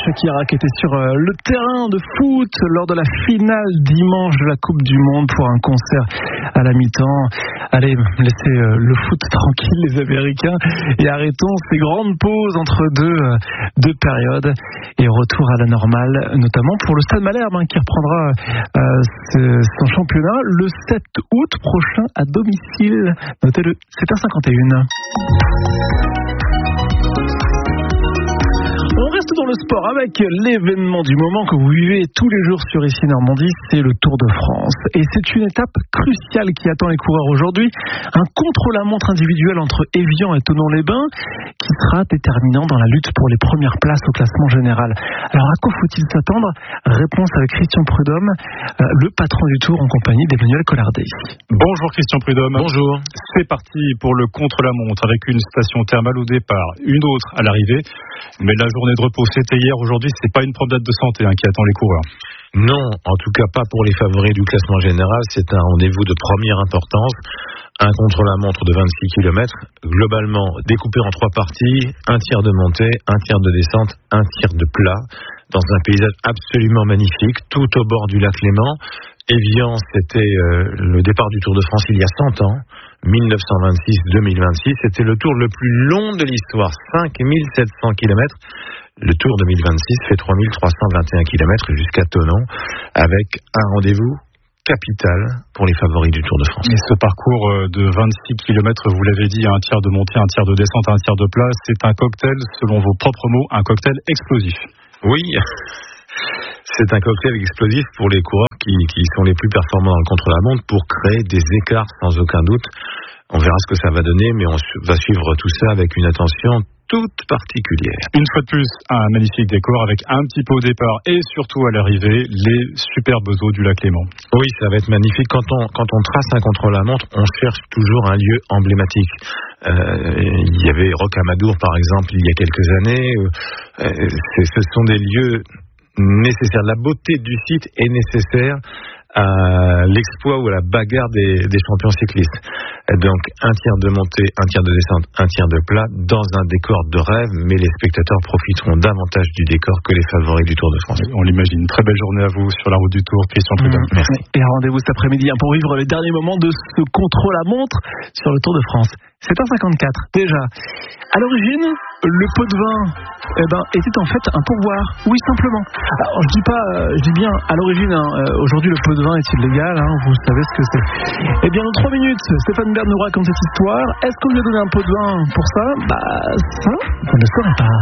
Shakira qui était sur le terrain de foot lors de la finale dimanche de la Coupe du Monde pour un concert à la mi-temps. Allez, laissez le foot tranquille les Américains et arrêtons ces grandes pauses entre deux périodes et retour à la normale, notamment pour le Stade Malherbe qui reprendra son championnat le 7 août prochain à domicile. Notez-le, 7h51. On reste dans le sport avec l'événement du moment que vous vivez tous les jours sur ici Normandie, c'est le Tour de France. Et c'est une étape cruciale qui attend les coureurs aujourd'hui. Un contre-la-montre individuel entre Évian et Thonon-les-Bains qui sera déterminant dans la lutte pour les premières places au classement général. Alors à quoi faut-il s'attendre ? Réponse avec Christian Prudhomme, le patron du Tour en compagnie d'Emmanuel Collardet. Bonjour Christian Prudhomme. Bonjour. C'est parti pour le contre-la-montre avec une station thermale au départ, une autre à l'arrivée. Mais la journée de repos c'était hier, aujourd'hui c'est pas une promenade de santé qui attend les coureurs. Non, en tout cas pas pour les favoris du classement général, c'est un rendez-vous de première importance. Un contre-la-montre de 26 km, globalement découpé en 3 parties, un tiers de montée, un tiers de descente, un tiers de plat, dans un paysage absolument magnifique, tout au bord du lac Léman. Évian, c'était le départ du Tour de France il y a 100 ans, 1926-2026, c'était le tour le plus long de l'histoire, 5700 km. Le Tour 2026 fait 3321 km jusqu'à Thonon, avec un rendez-vous capital pour les favoris du Tour de France. Et ce parcours de 26 km, vous l'avez dit, un tiers de montée, un tiers de descente, un tiers de plat, c'est un cocktail, selon vos propres mots, un cocktail explosif. Oui, c'est un cocktail explosif pour les coureurs qui sont les plus performants dans le contre-la-montre pour créer des écarts sans aucun doute. On verra ce que ça va donner, mais on va suivre tout ça avec une attention toute particulière. Une fois de plus, un magnifique décor avec un petit peu au départ et surtout à l'arrivée, les superbes eaux du lac Léman. Oui, ça va être magnifique. Quand on trace un contre-la-montre, on cherche toujours un lieu emblématique. Il y avait Rocamadour, par exemple, il y a quelques années. Ce sont des lieux nécessaires. La beauté du site est nécessaire à l'exploit ou à la bagarre des champions cyclistes. Donc un tiers de montée, un tiers de descente, un tiers de plat dans un décor de rêve, mais les spectateurs profiteront davantage du décor que les favoris du Tour de France. On l'imagine. Très belle journée à vous sur la route du Tour, Christian Prudhomme. Merci. Et rendez-vous cet après-midi pour vivre les derniers moments de ce contre-la-montre sur le Tour de France. 7h54 déjà. À l'origine, le pot de vin était en fait un pourboire. Oui, simplement. Alors, je dis bien à l'origine. Aujourd'hui, le pot de vin est illégal. Vous savez ce que c'est. Eh bien, dans 3 minutes, Stéphane Bern nous raconte cette histoire. Est-ce qu'on lui a donné un pot de vin pour ça ? Ça, vous ne le saurez pas.